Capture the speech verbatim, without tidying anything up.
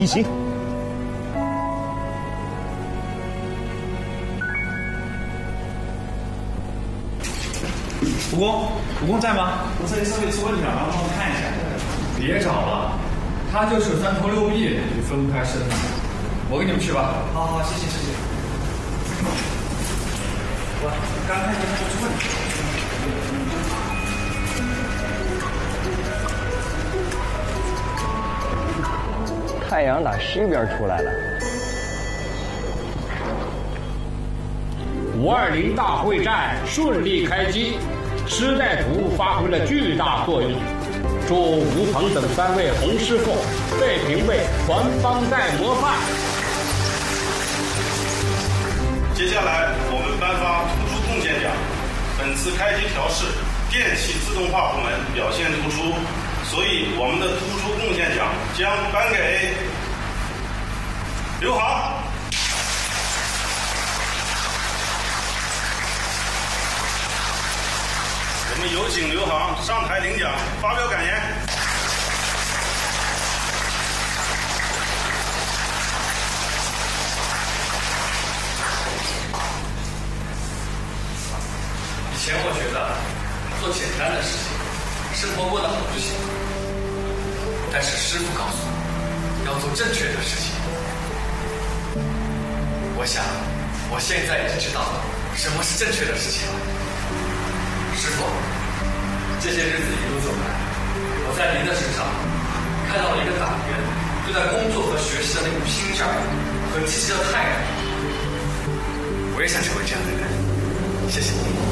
一起。 武功，武功在吗？我这里设备出问题了，麻烦帮我看一下。 别找了，他就是三头六臂，你分不开身的。我跟你们去吧。 好好，谢谢谢谢。我刚看见他就出问题。 太阳打西边出来了。 五二零大会战顺利开机，师带图发挥了巨大作用。祝吴鹏等三位洪师傅、被评为传帮带模范。 接下来我们颁发突出贡献奖。本次开机调试，电气自动化部门表现突出，所以我们的突出贡献奖将颁给刘航。我们有请刘航上台领奖，发表感言。 以前我觉得做简单的事情，生活过得好就行。但是师傅告诉我，要做正确的事情。我想，我现在已经知道什么是正确的事情了。师傅，这些日子一路走来，我在您的身上看到了一个党员对待工作和学习的那股拼劲儿和积极的态度。我也想成为这样的人。谢谢你。